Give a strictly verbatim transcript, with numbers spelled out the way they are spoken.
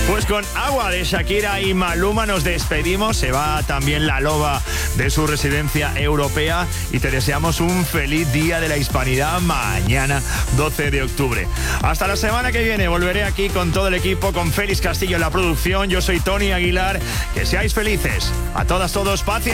Pues con Agua de Shakira y Maluma nos despedimos. Se va también la loba de su residencia europea y te deseamos un feliz Día de la Hispanidad mañana, doce de octubre. Hasta la semana que viene volveré aquí con todo el equipo, con Félix Castillo en la producción. Yo soy Tony Aguilar. Que seáis felices. A todas, todos, paz y